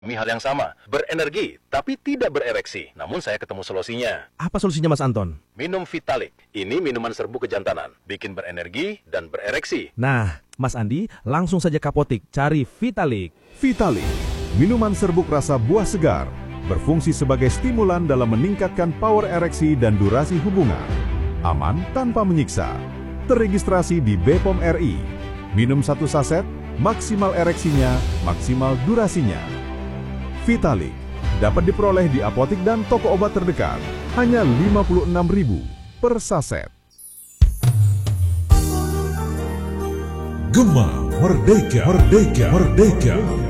Ini hal yang sama, berenergi tapi tidak berereksi. Namun saya ketemu solusinya. Apa solusinya Mas Anton? Minum Vitalik. Ini minuman serbuk kejantanan, bikin berenergi dan berereksi. Nah, Mas Andi, langsung saja ke apotik cari Vitalik. Vitalik, minuman serbuk rasa buah segar, berfungsi sebagai stimulan dalam meningkatkan power ereksi dan durasi hubungan. Aman tanpa menyiksa. Terregistrasi di BPOM RI. Minum 1 saset, maksimal ereksinya, maksimal durasinya. Vitalik dapat diperoleh di apotik dan toko obat terdekat. Hanya Rp56.000 per saset. Gema Merdeka, Merdeka, Merdeka.